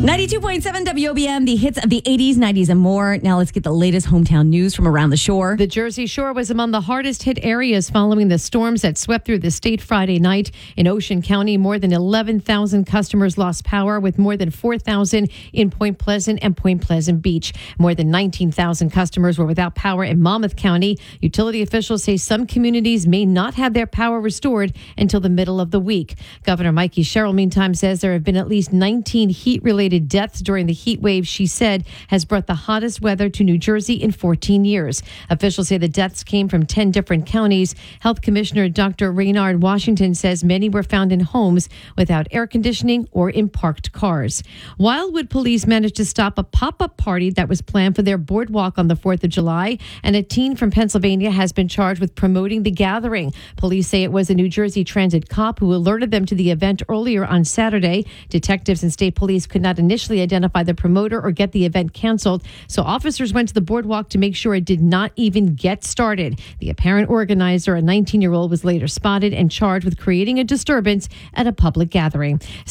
92.7 WOBM, the hits of the 80s, 90s, and more. Now let's get the latest hometown news from around the shore. The Jersey Shore was among the hardest hit areas following the storms that swept through the state Friday night. In Ocean County, more than 11,000 customers lost power, with more than 4,000 in Point Pleasant and Point Pleasant Beach. More than 19,000 customers were without power in Monmouth County. Utility officials say some communities may not have their power restored until the middle of the week. Governor Mikey Sherrill, meantime, says there have been at least 19 heat-related deaths during the heat wave she said has brought the hottest weather to New Jersey in 14 years. Officials say the deaths came from 10 different counties. Health Commissioner Dr. Raynard Washington says many were found in homes without air conditioning or in parked cars. Wildwood police managed to stop a pop-up party that was planned for their boardwalk on the 4th of July, and a teen from Pennsylvania has been charged with promoting the gathering. Police say it was a New Jersey Transit cop who alerted them to the event earlier on Saturday. Detectives and state police could not initially identify the promoter or get the event canceled, so officers went to the boardwalk to make sure it did not even get started. The apparent organizer, a 19-year-old, was later spotted and charged with creating a disturbance at a public gathering.